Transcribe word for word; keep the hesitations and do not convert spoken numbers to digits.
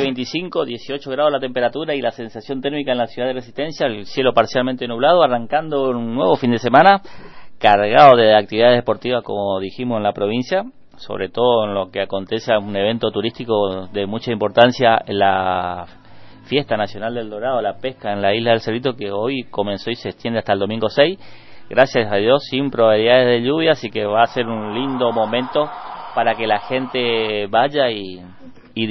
veinticinco, dieciocho grados la temperatura y la sensación térmica en la ciudad de Resistencia, el cielo parcialmente nublado, arrancando un nuevo fin de semana cargado de actividades deportivas, como dijimos, en la provincia, sobre todo en lo que acontece a un evento turístico de mucha importancia, en la Fiesta Nacional del Dorado, la pesca en la isla del Cerrito, que hoy comenzó y se extiende hasta el domingo seis, gracias a Dios sin probabilidades de lluvia, así que va a ser un lindo momento para que la gente vaya y,